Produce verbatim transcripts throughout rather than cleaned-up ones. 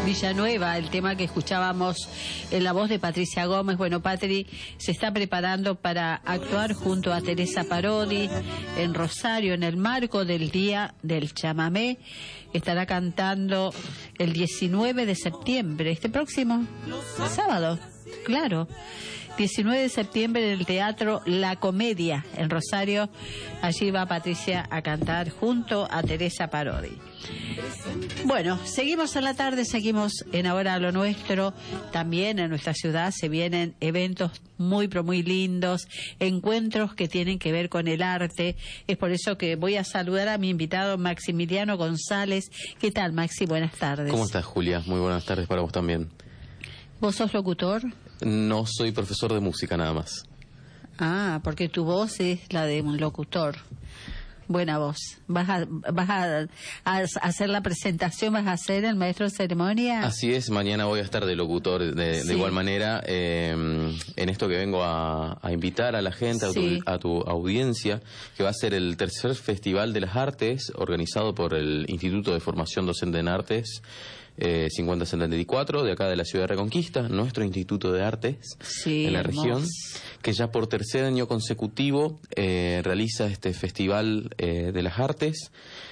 Villanueva, el tema que escuchábamos en la voz de Patricia Gómez. Bueno, Patri se está preparando para actuar junto a Teresa Parodi en Rosario en el marco del Día del Chamamé. Estará cantando el diecinueve de septiembre, este próximo sábado, claro. diecinueve de septiembre en el Teatro La Comedia en Rosario. Allí va Patricia a cantar junto a Teresa Parodi. Bueno, seguimos en la tarde, seguimos en Ahora lo Nuestro. También en nuestra ciudad se vienen eventos muy pero muy lindos, encuentros que tienen que ver con el arte. Es por eso que voy a saludar a mi invitado Maximiliano González. ¿Qué tal, Maxi? Buenas tardes. ¿Cómo estás, Julia? Muy buenas tardes para vos también. ¿Vos sos locutor? No, soy profesor de música nada más. Ah, porque tu voz es la de un locutor. Buena voz. ¿Vas a, vas a, a hacer la presentación? ¿Vas a ser el maestro de ceremonia? Así es, mañana voy a estar de locutor de, sí. de igual manera eh, en esto que vengo a, a invitar a la gente, a, sí. tu, a tu audiencia, que va a ser el tercer Festival de las Artes organizado por el Instituto de Formación Docente en Artes Eh, cincuenta setenta y cuatro de acá de la ciudad de Reconquista, nuestro Instituto de Artes sí, en la hermoso. región, que ya por tercer año consecutivo eh, realiza este Festival eh, de las Artes,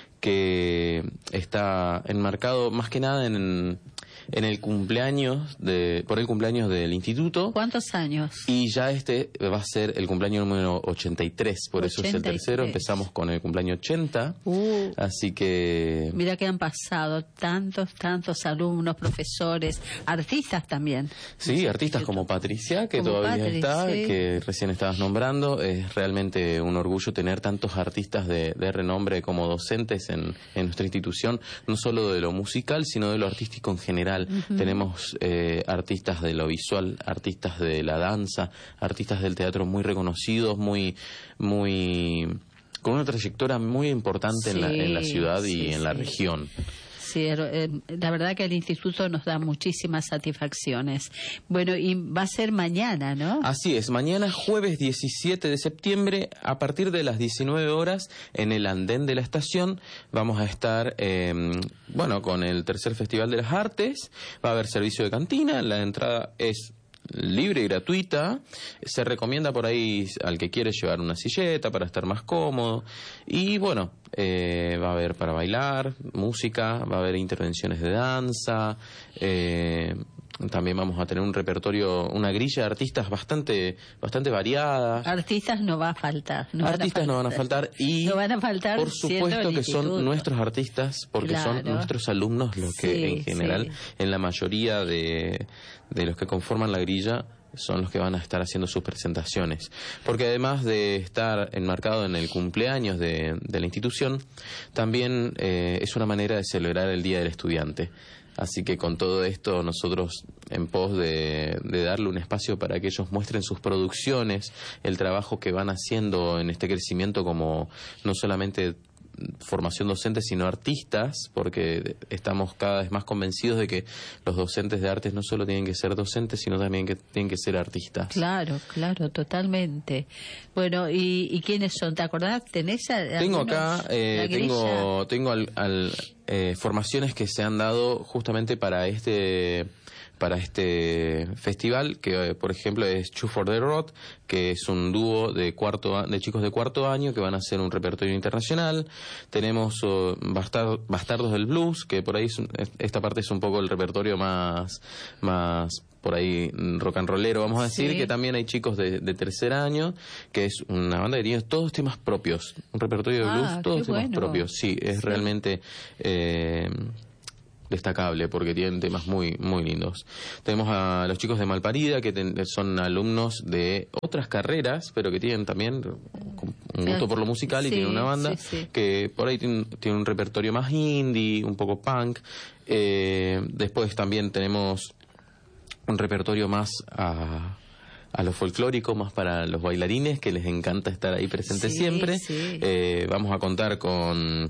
que está enmarcado más que nada en, en el cumpleaños de, por el cumpleaños del instituto. ¿Cuántos años? Y ya este va a ser el cumpleaños número ochenta y tres, por eso ochenta y tres. Es el tercero. Empezamos con el cumpleaños ochenta, uh, así que... Mira que han pasado tantos, tantos alumnos, profesores, artistas también. Sí, artistas como Patricia, que como todavía Patri, está, sí. que recién estabas nombrando. Es realmente un orgullo tener tantos artistas de, de renombre como docentes en, en nuestra institución, no solo de lo musical, sino de lo artístico en general. Uh-huh. Tenemos eh, artistas de lo visual, artistas de la danza, artistas del teatro muy reconocidos, muy, muy, con una trayectoria muy importante sí, en, la, en la ciudad sí, y en sí. la región. Sí, eh, la verdad que el instituto nos da muchísimas satisfacciones. Bueno, y va a ser mañana, ¿no? Así es, mañana jueves diecisiete de septiembre a partir de las diecinueve horas en el andén de la estación vamos a estar, eh, bueno, con el tercer Festival de las Artes. Va a haber servicio de cantina, la entrada es libre y gratuita. Se recomienda por ahí al que quiere llevar una silleta para estar más cómodo. Y bueno, eh, va a haber para bailar, música, va a haber intervenciones de danza. Eh, también vamos a tener un repertorio, una grilla de artistas bastante bastante variada. Artistas no va a faltar. No artistas van a no van a faltar y no van a faltar por supuesto que son nuestros artistas, porque claro. son nuestros alumnos los que sí, en general, sí. en la mayoría de, de los que conforman la grilla son los que van a estar haciendo sus presentaciones, porque además de estar enmarcado en el cumpleaños de, de la institución, también eh, es una manera de celebrar el Día del Estudiante. Así que con todo esto nosotros en pos de, de darle un espacio para que ellos muestren sus producciones, el trabajo que van haciendo en este crecimiento como no solamente formación docente sino artistas, porque estamos cada vez más convencidos de que los docentes de artes no solo tienen que ser docentes sino también que tienen que ser artistas. Claro, claro, totalmente. Bueno, ¿y, y quiénes son? ¿Te acordás? ¿Tenés a, tengo acá, eh, tengo, tengo al, al, eh, formaciones que se han dado justamente para este para este festival, que por ejemplo es Two for the Road, que es un dúo de cuarto de chicos de cuarto año que van a hacer un repertorio internacional. Tenemos uh, Bastard, Bastardos del Blues, que por ahí es, esta parte es un poco el repertorio más más por ahí rock and rollero, vamos a decir, sí. que también hay chicos de, de tercer año, que es una banda que tiene todos temas propios, un repertorio de blues, ah, todos temas bueno. propios, sí, es sí. realmente eh, destacable porque tienen temas muy muy lindos. Tenemos a los chicos de Malparida que ten, son alumnos de otras carreras pero que tienen también un gusto por lo musical y sí, tienen una banda sí, sí. que por ahí tiene, tiene un repertorio más indie, un poco punk. Eh, después también tenemos un repertorio más a a lo folclórico, más para los bailarines, que les encanta estar ahí presentes sí, siempre. Sí. Eh, vamos a contar con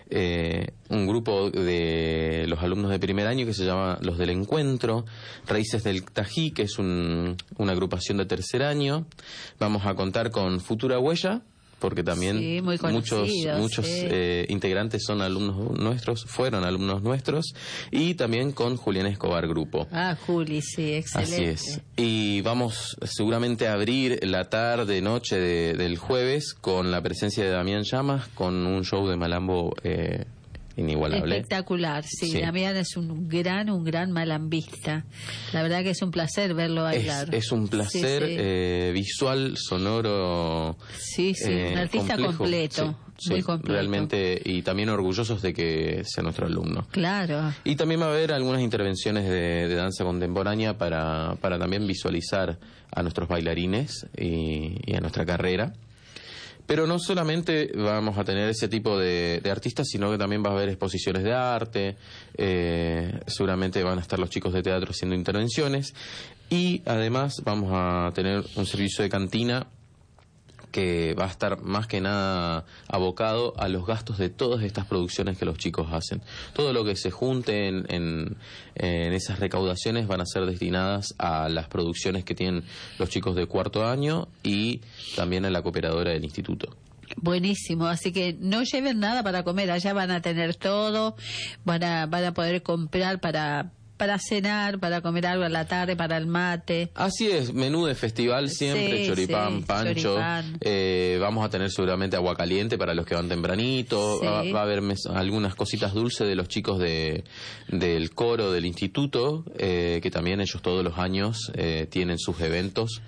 eh, un grupo de los alumnos de primer año que se llama Los del Encuentro, Raíces del Tají, que es un, una agrupación de tercer año. Vamos a contar con Futura Huella, porque también sí, muy muchos muchos sí. eh, integrantes son alumnos nuestros, fueron alumnos nuestros, y también con Julián Escobar Grupo. Ah, Juli, sí, excelente. Así es. Y vamos seguramente a abrir la tarde, noche de, del jueves con la presencia de Damián Llamas, con un show de malambo eh, inigualable. Espectacular, sí. sí. Damián es un gran, un gran malambista. La verdad que es un placer verlo bailar. Es, es un placer sí, sí. Eh, visual, sonoro. Sí, sí, eh, un artista complejo. completo. Sí, muy sí, completo. realmente, y también orgullosos de que sea nuestro alumno. Claro. Y también va a haber algunas intervenciones de, de danza contemporánea para, para también visualizar a nuestros bailarines y, y a nuestra carrera. Pero no solamente vamos a tener ese tipo de, de artistas, sino que también va a haber exposiciones de arte, eh, seguramente van a estar los chicos de teatro haciendo intervenciones, y además vamos a tener un servicio de cantina que va a estar más que nada abocado a los gastos de todas estas producciones que los chicos hacen. Todo lo que se junte en, en, en esas recaudaciones van a ser destinadas a las producciones que tienen los chicos de cuarto año y también a la cooperadora del instituto. Buenísimo, así que no lleven nada para comer, allá van a tener todo, van a, van a poder comprar para... para cenar, para comer algo a la tarde, para el mate. Así es, menú de festival siempre, sí, choripán, sí, pancho. choripán. Eh, vamos a tener seguramente agua caliente para los que van tempranito. Sí. Va, va a haber mes, algunas cositas dulces de los chicos de del coro del instituto, eh, que también ellos todos los años eh, tienen sus eventos.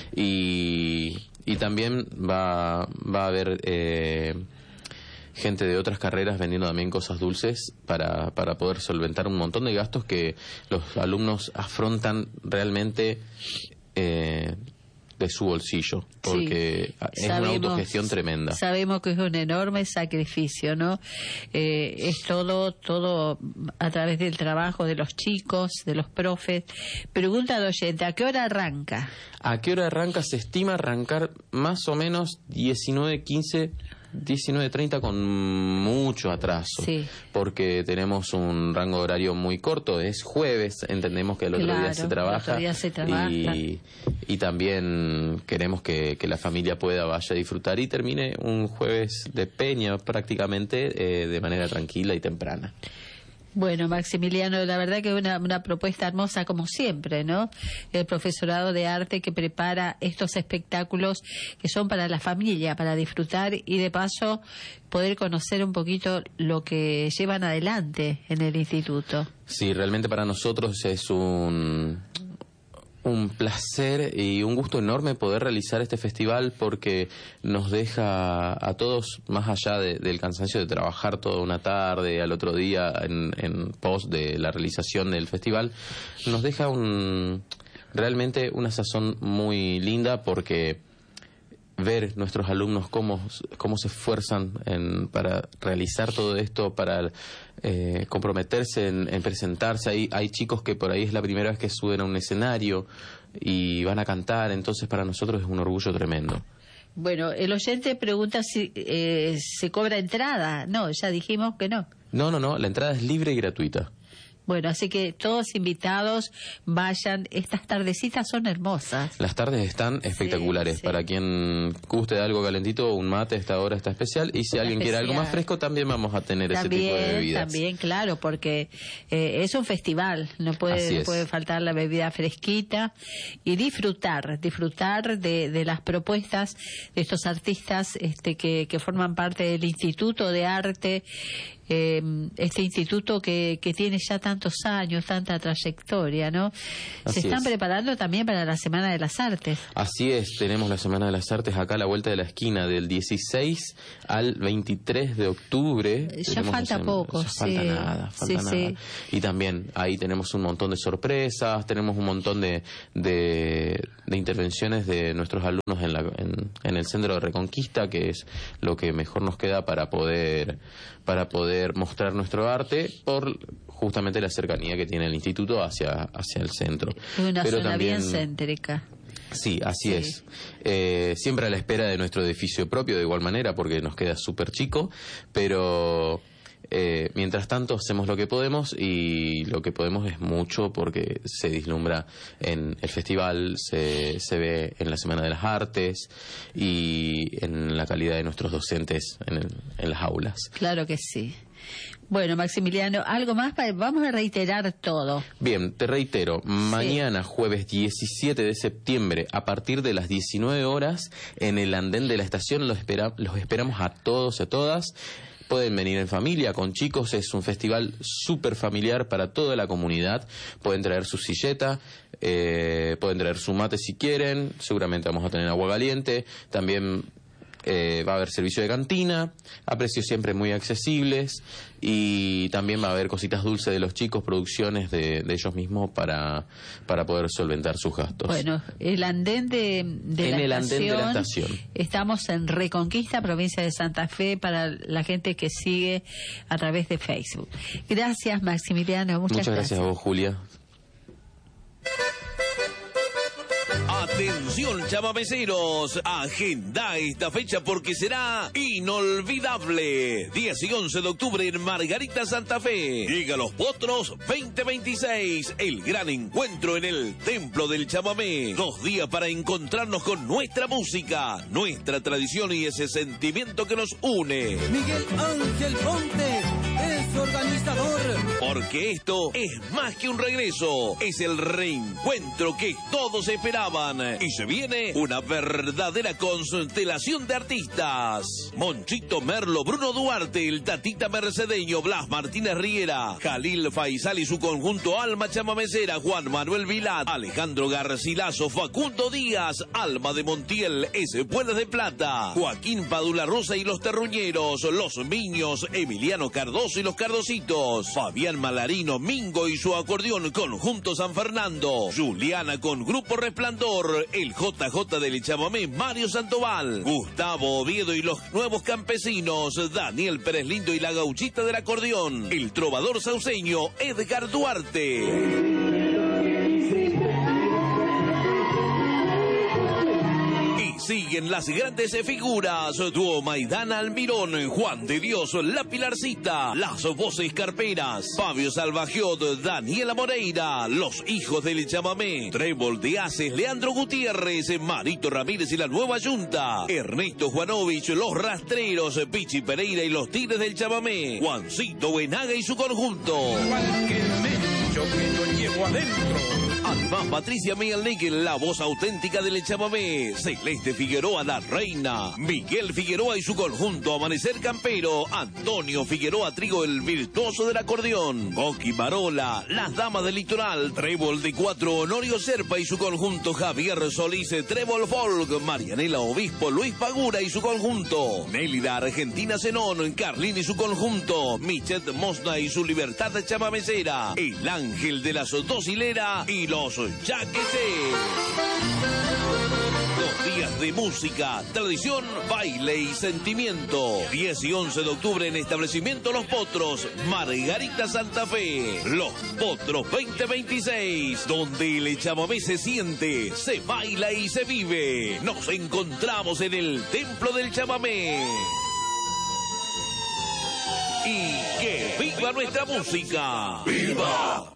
Y, y también va, va a haber... Eh, gente de otras carreras vendiendo también cosas dulces para, para poder solventar un montón de gastos que los alumnos afrontan realmente eh, de su bolsillo, porque sí. es sabemos, una autogestión tremenda. Sabemos que es un enorme sacrificio, ¿no? Eh, es todo, todo a través del trabajo de los chicos, de los profes. Pregunta al oyente, ¿a qué hora arranca? ¿A qué hora arranca? Se estima arrancar más o menos diecinueve quince diecinueve treinta con mucho atraso, sí. porque tenemos un rango horario muy corto, es jueves, entendemos que el otro claro, día se trabaja, el otro día se trabaja. Y, y también queremos que, que la familia pueda vaya a disfrutar y termine un jueves de peña prácticamente eh, de manera tranquila y temprana. Bueno, Maximiliano, la verdad que es una, una propuesta hermosa como siempre, ¿no? El profesorado de arte que prepara estos espectáculos que son para la familia, para disfrutar y de paso poder conocer un poquito lo que llevan adelante en el instituto. Sí, realmente para nosotros es un... un placer y un gusto enorme poder realizar este festival porque nos deja a todos, más allá de, del cansancio de trabajar toda una tarde, al otro día en, en pos de la realización del festival, nos deja un realmente una sazón muy linda porque ver nuestros alumnos cómo, cómo se esfuerzan en, para realizar todo esto, para eh, comprometerse en, en presentarse. Hay, hay chicos que por ahí es la primera vez que suben a un escenario y van a cantar, entonces para nosotros es un orgullo tremendo. Bueno, el oyente pregunta si eh, se cobra entrada. No, ya dijimos que no. No, no, no, la entrada es libre y gratuita. Bueno, así que todos invitados, vayan. Estas tardecitas son hermosas. Las tardes están espectaculares. Sí, sí. Para quien guste de algo calentito, un mate a esta hora está especial. Y si está alguien especial. quiere algo más fresco, también vamos a tener también, ese tipo de bebidas. También, claro, porque eh, es un festival. No puede, no puede faltar la bebida fresquita. Y disfrutar, disfrutar de, de las propuestas de estos artistas este, que, que forman parte del Instituto de Arte. Eh, este instituto que, que tiene ya tantos años, tanta trayectoria, ¿no? Así Se están es. preparando también para la Semana de las Artes. Así es, tenemos la Semana de las Artes acá a la vuelta de la esquina, del dieciséis al veintitrés de octubre. Ya falta en, poco, ya sí. falta nada, falta sí, nada. Sí. Y también ahí tenemos un montón de sorpresas, tenemos un montón de, de, de intervenciones de nuestros alumnos en, la, en, en el Centro de Reconquista, que es lo que mejor nos queda para poder para poder mostrar nuestro arte por justamente la cercanía que tiene el instituto hacia hacia el centro. Es una Pero zona también, bien céntrica. Sí, así sí. es. Eh, siempre a la espera de nuestro edificio propio, de igual manera, porque nos queda súper chico, pero Eh, mientras tanto hacemos lo que podemos, y lo que podemos es mucho porque se vislumbra en el festival, se, se ve en la Semana de las Artes y en la calidad de nuestros docentes en, el, en las aulas. Claro que sí. Bueno, Maximiliano, ¿algo más? Vamos a reiterar todo. Bien, te reitero, mañana sí. Jueves diecisiete de septiembre, a partir de las diecinueve horas, en el andén de la estación, los, espera, los esperamos a todos y a todas. Pueden venir en familia, con chicos, es un festival súper familiar para toda la comunidad. Pueden traer su silleta, eh, pueden traer su mate si quieren, seguramente vamos a tener agua caliente, también eh, va a haber servicio de cantina, a precios siempre muy accesibles, y también va a haber cositas dulces de los chicos, producciones de, de ellos mismos para, para poder solventar sus gastos. Bueno, el andén de, de, en la, el estación, andén de la estación. Estamos en Reconquista, provincia de Santa Fe, para la gente que sigue a través de Facebook. Gracias, Maximiliano. Muchas, muchas gracias. gracias a vos, Julia. Atención, chamameceros, agenda esta fecha porque será inolvidable. diez y once de octubre en Margarita, Santa Fe. Llega Los Potros veinte veintiséis, el gran encuentro en el Templo del Chamamé. Dos días para encontrarnos con nuestra música, nuestra tradición y ese sentimiento que nos une. Miguel Ángel Ponte es organizador. Porque esto es más que un regreso, es el reencuentro que todos esperaban. Y se viene una verdadera constelación de artistas. Monchito Merlo, Bruno Duarte, el Tatita Mercedeño, Blas Martínez Riera, Jalil Faisal y su conjunto Alma Chamamecera, Juan Manuel Vilat, Alejandro Garcilaso, Facundo Díaz, Alma de Montiel, S. Pueblas de Plata, Joaquín Padula Rosa y los Terruñeros, Los Miños, Emiliano Cardoso y los Cardositos, Fabián Malarino, Mingo y su acordeón, Conjunto San Fernando, Juliana con Grupo Resplandor, el J J del Chamamé, Mario Sandoval, Gustavo Oviedo y los Nuevos Campesinos, Daniel Pérez Lindo y la Gauchita del Acordeón, el trovador sauceño Edgar Duarte. Siguen las grandes figuras, Dúo Maidana Almirón, Juan de Dios, La Pilarcita, las voces carperas, Fabio Salvagiot, Daniela Moreira, los hijos del Chamamé, Trébol de Aces, Leandro Gutiérrez, Marito Ramírez y la Nueva Junta, Ernesto Juanovich, los Rastreros, Pichi Pereira y los Tigres del Chamamé, Juancito Buenaga y su conjunto. Cualquier mecho que yo llevo adentro. Además, Patricia Mielnik, la voz auténtica del Chamamé, Celeste Figueroa, la reina, Miguel Figueroa y su conjunto Amanecer Campero, Antonio Figueroa Trigo, el virtuoso del acordeón, Coqui Marola, las damas del litoral, Trébol de Cuatro, Honorio Serpa y su conjunto, Javier Solís, Trébol Folk, Marianela Obispo, Luis Pagura y su conjunto, Nélida Argentina Zenón, Carlín y su conjunto, Michet Mosna y su Libertad Chamamecera, el Ángel de las Dos Hileras y los Chaqueté. Dos días de música, tradición, baile y sentimiento. diez y once de octubre en Establecimiento Los Potros, Margarita, Santa Fe. Los Potros veinte veintiséis, donde el chamamé se siente, se baila y se vive. Nos encontramos en el Templo del Chamamé. Y que viva nuestra música. ¡Viva!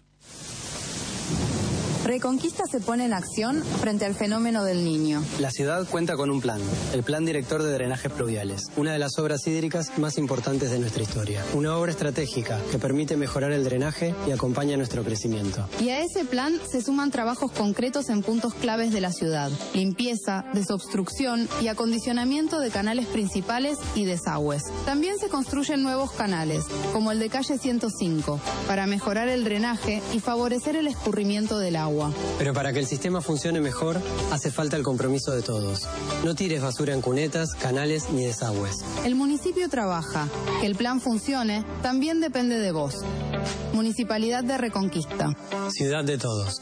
Reconquista se pone en acción frente al fenómeno del Niño. La ciudad cuenta con un plan, el Plan Director de Drenajes Pluviales, una de las obras hídricas más importantes de nuestra historia. Una obra estratégica que permite mejorar el drenaje y acompaña nuestro crecimiento. Y a ese plan se suman trabajos concretos en puntos claves de la ciudad: limpieza, desobstrucción y acondicionamiento de canales principales y desagües. También se construyen nuevos canales, como el de calle ciento cinco, para mejorar el drenaje y favorecer el escurrimiento del agua. Pero para que el sistema funcione mejor, hace falta el compromiso de todos. No tires basura en cunetas, canales ni desagües. El municipio trabaja. Que el plan funcione también depende de vos. Municipalidad de Reconquista. Ciudad de todos.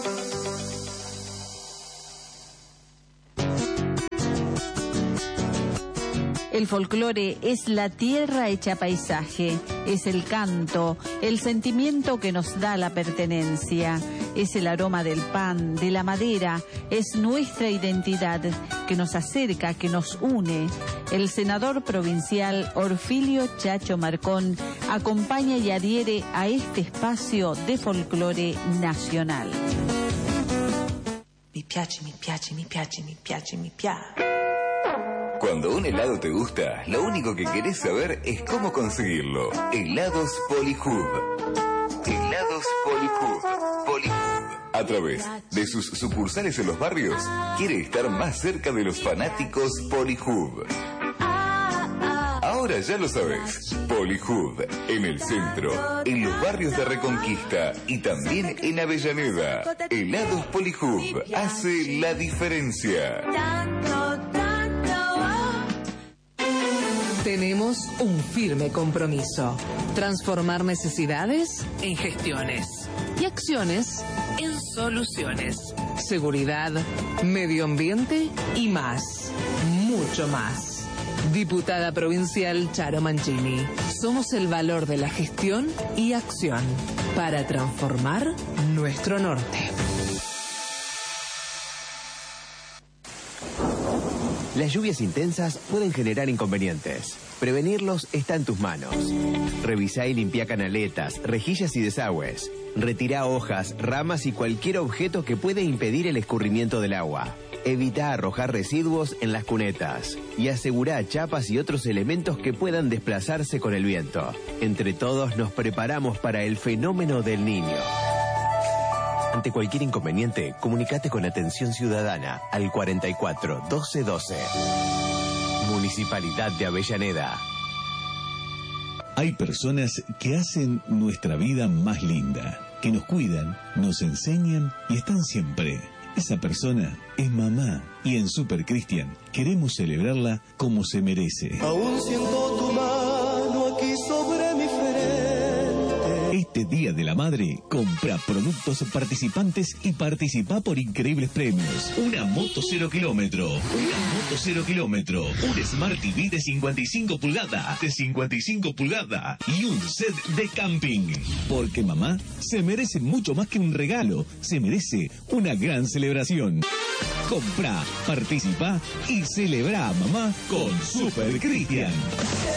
El folclore es la tierra hecha paisaje, es el canto, el sentimiento que nos da la pertenencia, es el aroma del pan, de la madera, es nuestra identidad que nos acerca, que nos une. el senador provincial Orfilio Chacho Marcón acompaña y adhiere a este espacio de folclore nacional. Mi piace, mi piace, mi piace, mi piace, mi piace. Cuando un helado te gusta, lo único que querés saber es cómo conseguirlo. Helados Polihub. Helados Polihub. Polihub. A través de sus sucursales en los barrios, quiere estar más cerca de los fanáticos Polihub. Ahora ya lo sabes. Polihub, en el centro, en los barrios de Reconquista y también en Avellaneda. Helados Polihub hace la diferencia. Tenemos un firme compromiso: transformar necesidades en gestiones y acciones en soluciones. Seguridad, medio ambiente y más, mucho más. Diputada Provincial Charo Mancini. Somos el valor de la gestión y acción para transformar nuestro norte. Las lluvias intensas pueden generar inconvenientes. Prevenirlos está en tus manos. Revisá y limpia canaletas, rejillas y desagües. Retirá hojas, ramas y cualquier objeto que pueda impedir el escurrimiento del agua. Evita arrojar residuos en las cunetas. Y asegurá chapas y otros elementos que puedan desplazarse con el viento. Entre todos nos preparamos para el fenómeno del Niño. Ante cualquier inconveniente, comunicate con Atención Ciudadana al cuarenta y cuatro doce doce. Municipalidad de Avellaneda. Hay personas que hacen nuestra vida más linda, que nos cuidan, nos enseñan y están siempre. Esa persona es mamá y en Super Cristian queremos celebrarla como se merece. Aún siento tu mano aquí sobre mi frente. Este Día de la Madre, compra productos participantes y participa por increíbles premios. Una moto cero kilómetro, una moto cero kilómetro, un Smart T V de cincuenta y cinco pulgadas, de cincuenta y cinco pulgadas y un set de camping. Porque mamá se merece mucho más que un regalo, se merece una gran celebración. Compra, participa y celebra a mamá con Super Cristian.